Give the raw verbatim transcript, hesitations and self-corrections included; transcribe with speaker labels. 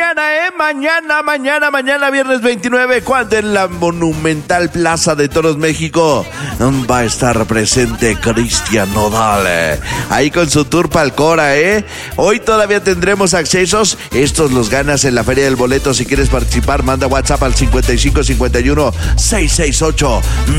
Speaker 1: mañana, ¿eh? Mañana, mañana, mañana, viernes veintinueve, cuando en la monumental Plaza de Toros México va a estar presente Cristian Nodal, eh, ahí con su tour Palcora, ¿eh? Hoy todavía tendremos accesos, estos los ganas en la Feria del Boleto. Si quieres participar, manda WhatsApp al cincuenta y cinco cincuenta y uno seiscientos sesenta y ocho